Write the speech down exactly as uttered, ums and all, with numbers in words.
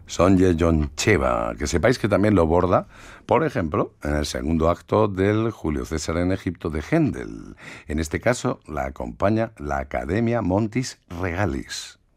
Sonye Yoncheva, que sepáis que también lo borda, por ejemplo, en el segundo acto del Julio César en Egipto de Händel. En este caso la acompaña la Academia Montis Regalis.